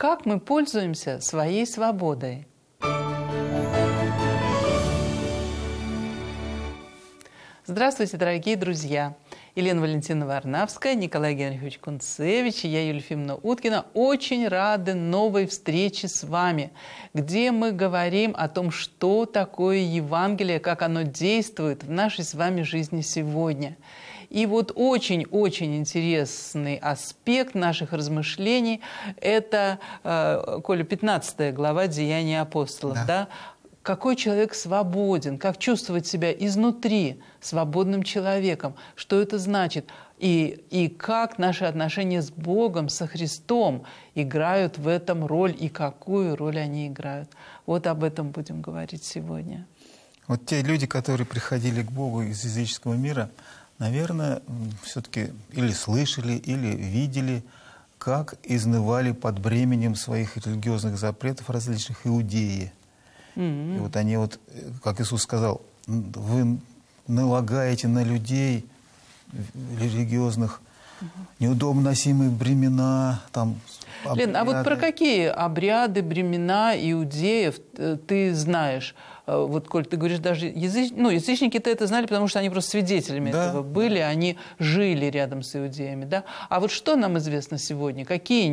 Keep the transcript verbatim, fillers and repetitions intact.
Как мы пользуемся своей свободой? Здравствуйте, дорогие друзья! Елена Валентиновна Арнавская, Николай Генрихович Кунцевич и я, Юлия Ефимовна Уткина, очень рады новой встрече с вами, где мы говорим о том, что такое Евангелие, как оно действует в нашей с вами жизни сегодня. И вот очень-очень интересный аспект наших размышлений – это, Коля, пятнадцатая глава «Деяния апостолов». Да. Да? Какой человек свободен, как чувствовать себя изнутри свободным человеком, что это значит, и, и как наши отношения с Богом, со Христом играют в этом роль, и какую роль они играют. Вот об этом будем говорить сегодня. Вот те люди, которые приходили к Богу из языческого мира, наверное, все-таки или слышали, или видели, как изнывали под бременем своих религиозных запретов различных иудеи. Mm-hmm. И вот они вот, как Иисус сказал, вы налагаете на людей религиозных mm-hmm. неудобно носимые бремена, там, обряды. Лен, а вот про какие обряды, бремена иудеев ты знаешь? Вот, Коль, ты говоришь, даже языч... ну, язычники-то это знали, потому что они просто свидетелями да, этого были, да. Они жили рядом с иудеями, да? А вот что нам известно сегодня? Какие